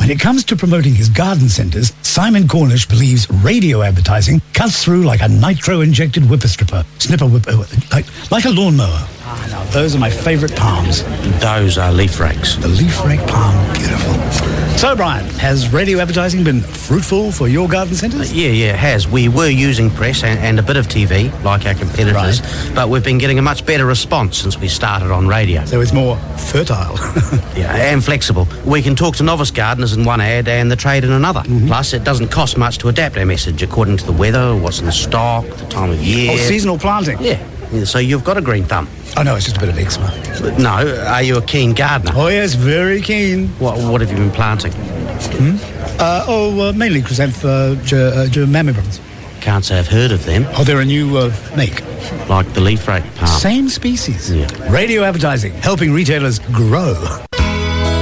When it comes to promoting his garden centres, Simon Cornish believes radio advertising cuts through like a nitro-injected like a lawnmower. Ah, now those are my favourite palms. Those are leaf rakes. The leaf rake palm, beautiful. So, Brian, has radio advertising been fruitful for your garden centres? Yeah, it has. We were using press and a bit of TV, like our competitors, but we've been getting a much better response since we started on radio. So it's more fertile. Yeah, and flexible. We can talk to novice gardeners in one ad and the trade in another. Mm-hmm. Plus, it doesn't cost much to adapt our message according to the weather, what's in the stock, the time of year. Oh, seasonal planting. Yeah, so you've got a green thumb. Oh, no, it's just a bit of eczema. No, are you a keen gardener? Oh, yes, very keen. What have you been planting? Mainly chrysanthemums, germammibums. Can't say I've heard of them. Oh, they're a new make. Like the leaf rake palm. Same species. Yeah. Radio advertising, helping retailers grow.